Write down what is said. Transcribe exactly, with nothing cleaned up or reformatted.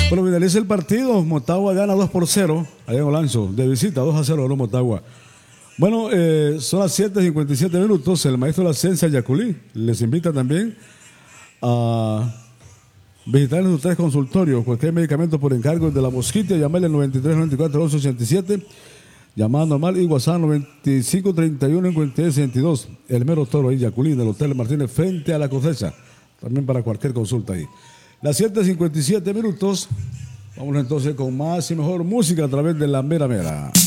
Bueno, finaliza el partido. Motagua gana dos por cero. Allá en Olancho. De visita, dos a cero ganó Motagua. Bueno, eh, son las siete cincuenta y siete minutos. El maestro de la ciencia, Yaculí, les invita también a visitar en sus tres consultorios. Cualquier medicamento por encargo de la mosquita, llamarle al noventa y tres noventa y cuatro once ochenta y siete. Llamada normal y WhatsApp noventa y cinco treinta y uno cincuenta y seis sesenta y dos. El mero toro ahí, Yaculí, del Hotel Martínez, frente a la cosecha. También para cualquier consulta ahí. Las siete cincuenta y siete minutos. Vamos entonces con más y mejor música a través de la Mera Mera.